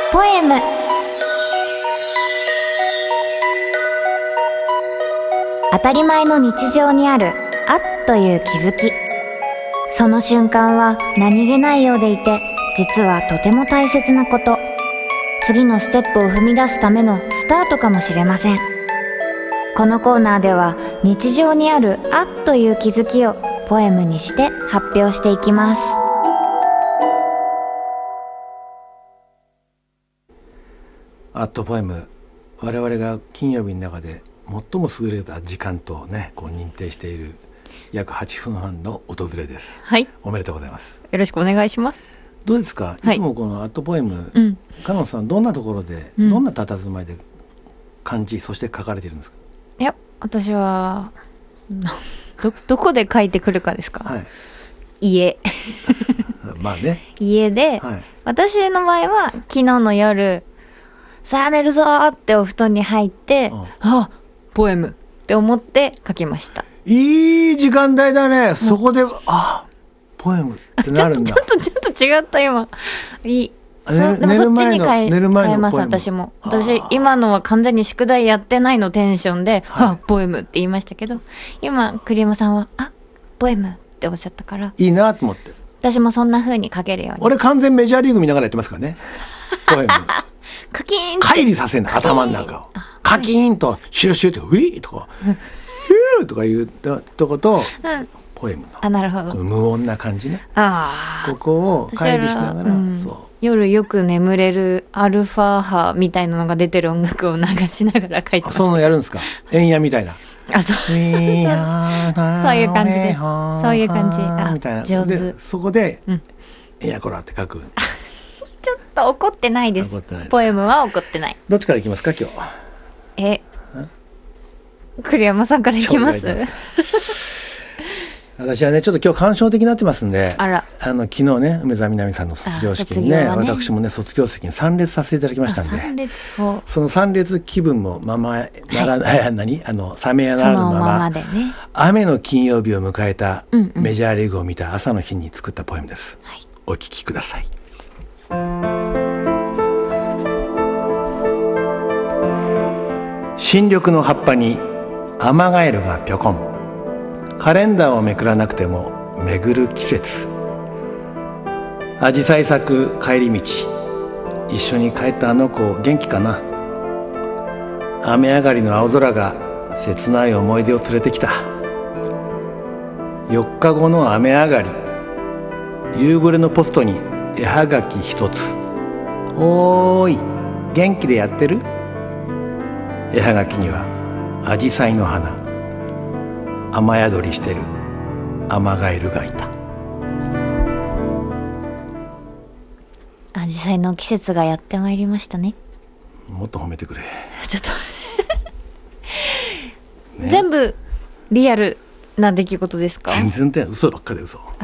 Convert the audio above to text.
ポエム。当たり前の日常にあるあっという気づき。その瞬間は何気ないようでいて、実はとても大切なこと。次のステップを踏み出すためのスタートかもしれません。このコーナーでは日常にあるあっという気づきをポエムにして発表していきます。 アットポエム、我々が金曜日の中で最も優れた時間とね、こう認定している約8分半の訪れです。 はい、 おめでとうございます。 よろしくお願いします。 どうですか、 はい、 いつもこのアットポエム、かのんさんどんなところで、どんな佇まいで感じ、そして書かれているんですか？ いや、私はどこで書いてくるかですか？はい、家まあね、 家で、はい、私の場合は昨日の夜さあ寝るぞってお布団に入って、あ、ポエムって思って書きました。 いい時間帯だね。そこでポエムってなるんだ。 ちょっと違った今。いい。でもそっちに変えます。私も。私今のは完全に宿題やってないのテンションで、ポエムって言いましたけど、今栗山さんはポエムっておっしゃったからいいなと思って。 私もそんな風に書けるように。 俺完全メジャーリーグ見ながらやってますからね。ポエム。 カキーン乖離させんの、頭の中を。カキーンとシュルシュルってウィーとかヒューとかいうとこと、ポエムのなるほど、 無音な感じね。ここを乖離しながら、 夜よく眠れるアルファ波みたいなのが出てる音楽を流しながら書いてました。 そのやるんですか？円矢みたいな。 そういう感じです。そういう感じ。 みたいな。 上手。 でそこで「いやこら」って書く。 ちょっと怒ってないです。ポエムは怒ってない。 どっちからいきますか今日？ 栗山さんからいきます？ 私はねちょっと今日感傷的になってますんで、昨日ね梅澤美波さんの卒業式にね、私もね卒業式に参列させていただきましたんで、その参列気分もままならない、冷めやならぬまま雨の金曜日を迎えたメジャーリーグを見た朝の日に作ったポエムです。お聞きください。新緑の葉っぱにアマガエルがぴょこん。カレンダーをめくらなくても巡る季節。アジサイ咲く帰り道、一緒に帰ったあの子元気かな。雨上がりの青空が切ない思い出を連れてきた。4日後の雨上がり、夕暮れのポストに絵はがき一つ。おーい、元気でやってる？絵はがきにはアジサイの花、雨宿りしてるアマガエルがいた。 アジサイの季節がやってまいりましたね。 もっと褒めてくれ。 ちょっと全部リアルな出来事ですか？ 全然嘘ばっかりで嘘。